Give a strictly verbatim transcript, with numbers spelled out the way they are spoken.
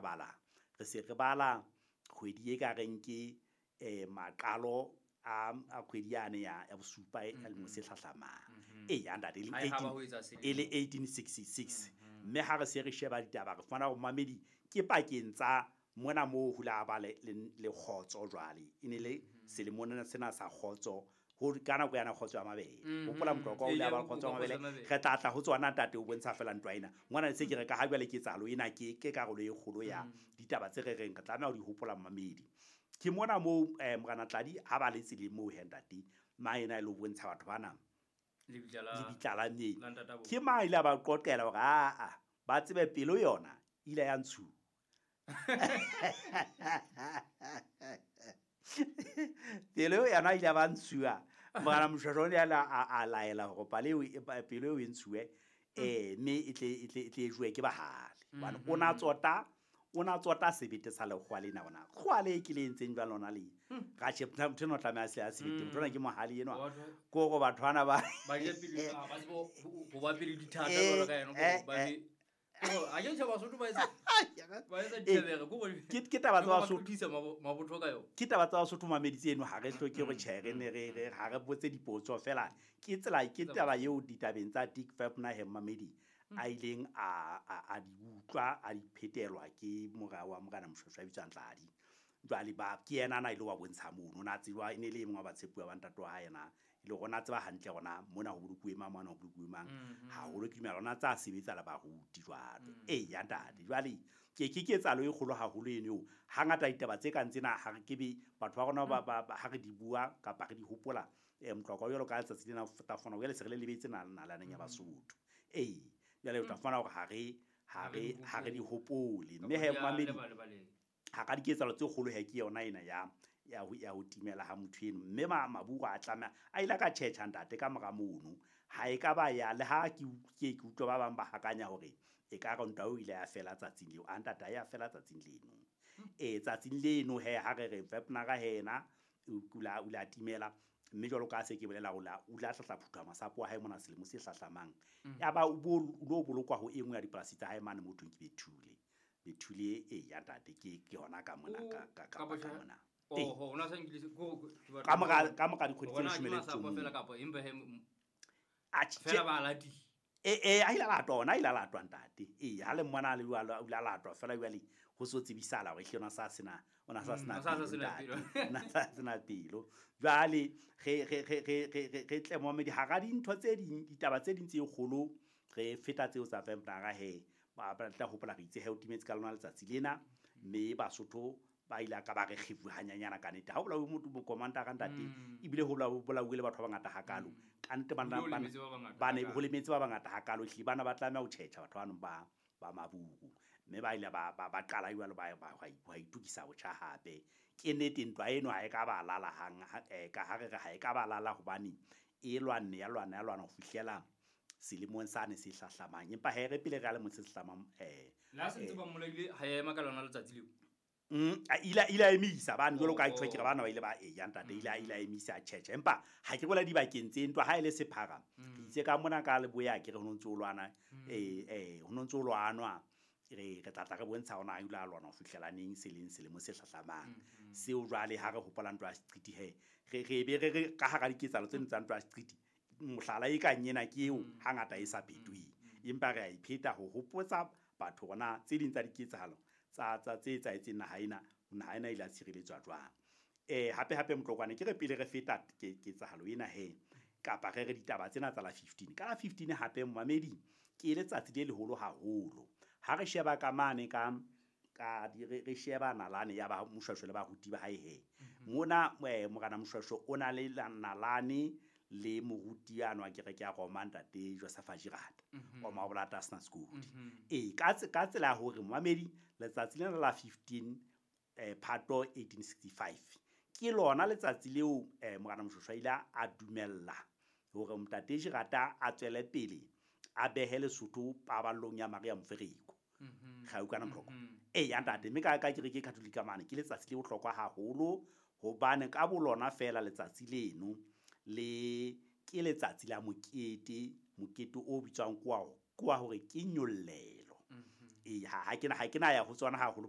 re bala re se re bala kgwedi e ka reng ke eh maqalo a a kgwedi yane ya ya bosupa e le mo se hlahlamang e ya ntate e le eighteen sixty-six mme ha re se re sheba ditaba re fana go mamedi ke pakeng tsa mona mo hula ba le le khotso jwale ine le selemong sena sa khotso ho kana go yana khotso ya mabele o pola motoko o le ba khotso ya mabele re tlatla ho tswana tate o bontsha fela ntwa ina ngwana se ke re ka ha bjale ke tsalo ina ke ke karolo e kgolo ya ditaba tse re reng ka tlameha ho di hopola mamedi ke mona mo eh mogana tladi ha ba le tsile mo hendati maina ile bo ntsha batho bana le bitala mme ke ma ile ba qoqela hore a a ba tsebe pelo yona ile ya ntshu pelo yana ile ba ntshua mogana moshashone ya a laela hore paleo pelo e ntshue eh me itle itle itle jwe ke bahale bana ona tsota ona tsota sebete sa legwa le na bona khwale ke le ntseng ba lona le ga che mtho no tla me a se a sebete mtho na ke mohali eno go go batho bana ba ba je pele ba se bo go ba pele dithata ba ka eno go ba be go a je tshaba sotho ba etsa ba etsa ditebere go ke ke taba tsa so thusa mabotho ka yo ke taba tsa sotho mameditse eno ha re hloke go tshege ne re re ha re botse dipotso fela ke tsela ke taba yeo ditabeng tsa Dick Fapna he mamedi a ileng a a di utlwa a di phetelwa ke mora wa mogana moshwashwa bitsang tladi jwale ba ke yena na ile wa bontsha mono na tsilwa ine le mongwa ba tshepuwa ba ntato ha yena ile gona tseba hantle gona mona go bulukuwe mama mona go bulukuwe mang ha go le kimela rona tsa sebetsa la ba ruti jwale eh ya ntate jwale ke ke ke tsalo e kholo ha holo eno hangata ditaba tse ka ntsena ha ke be batho ba gona ba ha re di bua ka pa re di hopola eh motloko yolo ka tsa tsena feta fona o ile se re lebetse na na laneng ya Basotho eh ya le utafana go ha re ha re ha re di hopole mme he mamedi ha ka diketsalo tse kgolo he ke yona ena ya ya ho ya ho timela ha motho eno mme ma mabuga a tlama a ila ka tšhetša ntate ka moga mono ha e ka ba ya le ha ke ke ke utlwa ba bang ba hakanya hore e ka ga ntwa o ile ya fela tsatsing leo a ntata ya fela tsatsing leno e tsatsing leno he ha re re Fapna ga hena o kula o la timela mme jalo ka se ke bolela go la o la hlahla phutha masapo ha mona selemo se hlahlamang ya ba o lo bolokwa ho engwe ya dipolasi tsa hae mane motho ke Bethule Bethule e ya ntate ke ke hona ka mona ka ka ka mona oh ho ona sa ngile go ka moga ka moga di khotse le shumele tsomo fela kapo imbe he a fela ba lati e e a ila la tona ila la twa ntate e ha le mona le wa la la twa fela yale ho so tsebisala re hlona sa sena ona sa sena na sa sena pelo jwale ge ge ge ge ge tle mo me di haga di ntho tse ding ditaba tse ding tse kgolo re feta tseo tsa Fapna ga he ba ba tla hopola re itse he o timetse ka lona letsatsi lena mme Basotho ba ila ka ba re khifu hanyanyana ka nete ha o bla o motho mo komanda ka ntate ibile ho bla o bla o ile batho ba ngata hakalo ka nte bana ba ne ho lemetse ba bangata hakalo hli bana ba tlameha ho tšhetša batho bana ba ba mabugu mme ba ile ba ba qala jwalo ba ba ba itukisa go tša hape ke nete ntwa eno ha e ka ba lala hang ka ha re ha e ka ba lala hobane e lwane ya lwana ya lwana go fihlela selemong sane se hlahlamang empa he re pele re a le motse se hlamang eh la se ntse ba molaile ha ya ema ka lona letsatsi leo mm a ila ila emisa bana jolo ka itshwe ke bana ba ile ba e ya ntate ila ila emisa tšhetše empa ha ke gola di bakeng tse ntwa ha ile sephaga ke itse ka mona ka le boya ke re ho ntse o lwana eh eh ho ntse o lwanwa re re tata ka bontsha ona a ila lwana ho fihlelaneng seleng selemo se hlahlamang seo jwale ha re hopola ntwa street he re re be re ka ha ka diketsalo tse ntsa ntwa street mohlala e ka nyena ke eo hangata e sa petwe empa re a ipheta ho hopotsa batho bona tse ding tsa diketsalo tsa tsa tse tsa etseng na haina na haina ile a tshireletswa jwang eh hape hape motlokwane ke re pele re feta ke ketsahalo ena he kapa re re ditaba tsena tsa la fifteen ka la fifteen hape mamedi ke le tsatsi le leholo haholo ha re sheba ka mane ka ka di re sheba nalane ya ba moshwashwe le ba ruti ba hae he mona mogana moshwashwe o na le nalane le moruti anwa ke re ke a komanda te Joseph Ajirata o ma bolata sna school e ka ka tsela hore mamedi letsatsi lena la fifteen eh Phato eighteen sixty-five ke lona letsatsi leo eh mogana moshwashwa ila a dumella hore mtate Ajirata a tswele pele a behele Sotho paballong ya Maria Mfereko ga u kana mhloko e ya ntate me ka ka ke re ke Catholic mane ke letsatsi le bohlokwa haholo hobane ka bolona fela letsatsi leno le ke letsatsi la mokete mokete o bitswang kwa kwa hore ke nyollelo e ha ha ke na ha ke na ya ho tswana haholo